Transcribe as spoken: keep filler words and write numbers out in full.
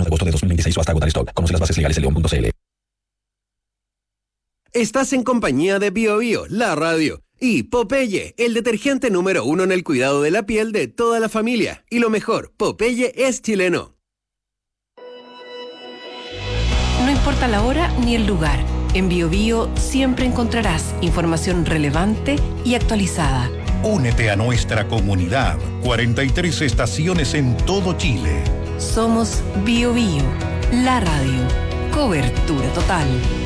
uno de agosto de dos mil veintiséis o hasta agotar stock. Conoce las bases legales en león punto c l. Estás en compañía de Bio Bio, la radio, y Popeye, el detergente número uno en el cuidado de la piel de toda la familia. Y lo mejor, Popeye es chileno. No importa la hora ni el lugar, en Bio Bio siempre encontrarás información relevante y actualizada. Únete a nuestra comunidad. cuarenta y tres estaciones en todo Chile. Somos Bio Bio, la radio. Cobertura total.